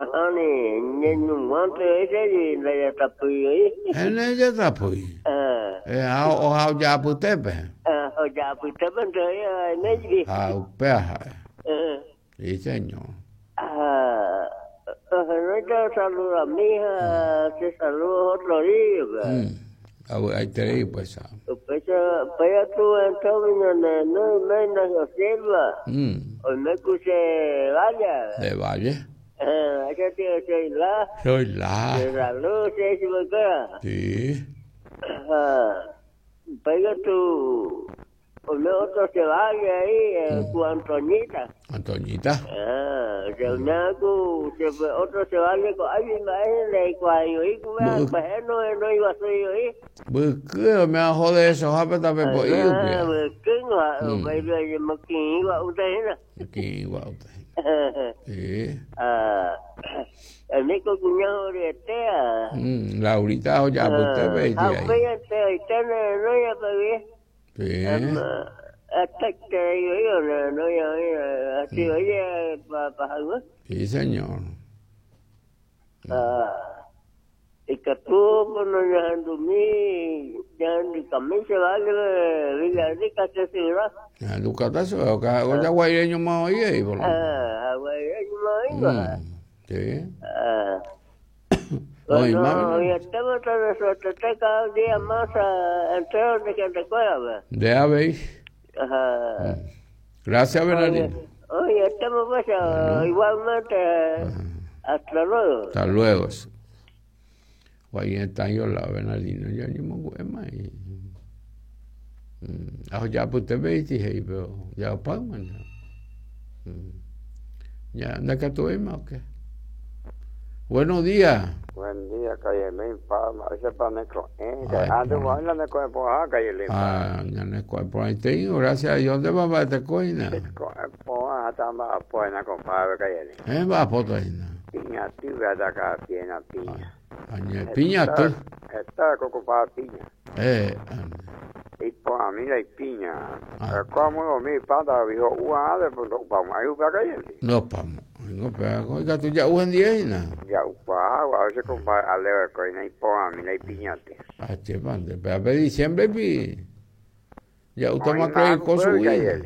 Hani nhân ngoan thế cái gì là tập ấy. Ene ya tapui. O hao ya putepe. Hồi giờ bị tập bên trời này gì. Peja. Sí, señor. Nói cho saludo a mi hija, se saludo otro día. Ahí te digo, pues. Pues tú entonces no observa. Hoy me puse vaya. ¿De Valle? Yo soy la. Soy la. De la luz, es verdad. Sí. Pega tú. Hoy me otro se vaya ahí, con Antoñita. Antoñita. Otro se vaya con alguien más de cuayo y no iba a ser yo ahí. Bữa me jode eso, hapa también por ir. Cứng mà, bây giờ mà kỳ vào đây nè. Kỳ vào đây. Sí. Này có cùng nhau để té à. Laurita o ya usted ve. Bây giờ té nó ya phải biết. Sí. Tất rồi nó ya thì ở bà hứa. Sí, señor. Y que tú, bueno, ya ni camino se vale, Villarrica se ciudad. Lucata se va, que ya guayreño más oye ahí, por lo menos. Guayreño más Sí. Bueno, y estamos todos cada día más enteros de que te acuerdas. De aveis. Gracias, Bernardino. Oye, estamos pues igualmente. Hasta luego. Hasta luego. Ahí está yo la Bernardino, ya ni me acuerdo más. Ya pues te veis, dije, pero ya pagamos. Ya anda que tú más o qué. Buenos días. Buen día, calle Limpa, ese paneco. Antes bueno no coge por acá, calle Limpa. Ya no coge por ahí tengo, gracias a Dios, ¿dónde va a te coina? Por acá más buena, compadre, calle Limpa. Va a potoina. Piña, tibia de acá, piña. Piña, tú. Está ocupado piña. Y por a mí la piña. Como mi padre dijo, de pronto, vamos a ir para calle Limpa. No, vamos. No, pero oiga, tú ya buen día, ¿no? Ya, a veces compadre, a leer coina y por a mí la piñate. Che, pande, pero a diciembre, ya usted me cree con su vida.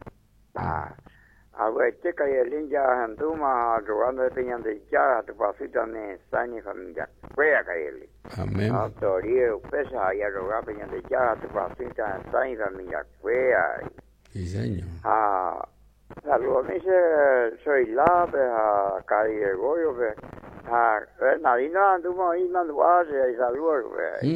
A ver, che, calle ya anduma, jugando de piñante ya, tu pasita ne, sani familia, fuera calle. Amén. Autoría, pesa, ya jugar piñante ya, tu pasita, sani familia, fuera. Sí, señor. Saludos, me dice, soy la, a calle Goyo, nadino anduma ahí, manduase, y saludos,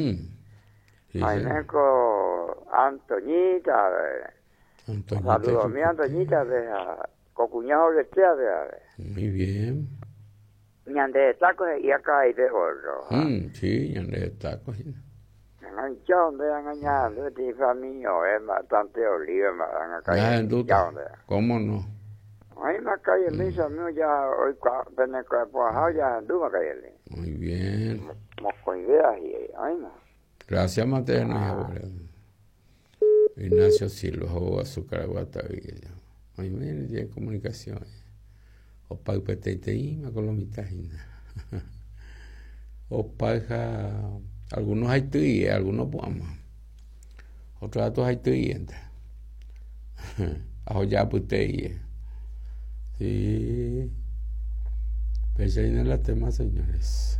Aineco, Antoñita, saludos, mi Antoñita, cocuñado de usted, Muy bien. Ñande tacos y acá hay de oro. Sí, ñande tacos. Enganchado de engañando, de familia, bastante oliva, acá hay ¿Cómo no? Ahí en la calle Misa mío ya hoy pene que por ya anduvo calle. Muy bien. Con ideas y ahí no. Gracias materna. Ignacio Silva o azúcar guatavilla. Ay, mire, tiene comunicación. O paipetei me colomitajina. O paja algunos hay tuí, algunos podamos. Otros datos hay tuí. Ajo ya putei. Sí. Pues ahí en la tema, señores.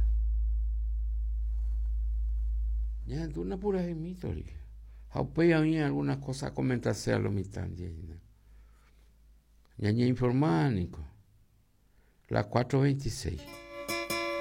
Ya, tú una pura gemito. Aupea a mí algunas cosas comentarse a lo mitad. Ya, informánico. La 426.